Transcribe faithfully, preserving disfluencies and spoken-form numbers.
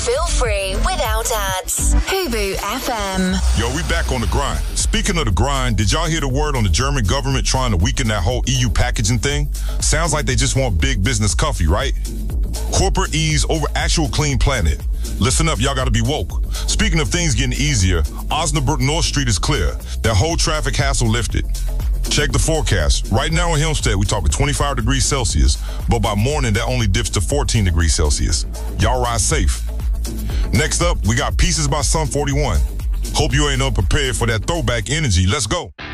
feel free without ads. Fubu F M. Yo, we back on the grind. Speaking of the grind, did y'all hear the word on the German government trying to weaken that whole E U packaging thing? Sounds like they just want big business coffee, right? Corporate ease over actual clean planet. Listen up, y'all gotta be woke. Speaking of things getting easier, Osnabrück North Street is clear. That whole traffic hassle lifted. Check the forecast. Right now in Hempstead, we talking twenty-five degrees Celsius, but by morning, that only dips to fourteen degrees Celsius. Y'all ride safe. Next up, we got Pieces by Sum forty-one. Hope you ain't unprepared for that throwback energy. Let's go.